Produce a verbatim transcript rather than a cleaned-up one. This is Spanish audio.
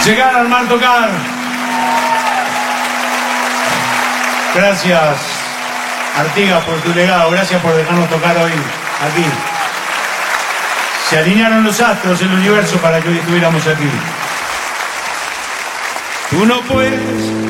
Llegar, armar, tocar. Gracias, Artigas, por tu legado. Gracias por dejarnos tocar hoy aquí. Se alinearon los astros en el universo para que hoy estuviéramos aquí. Tú no puedes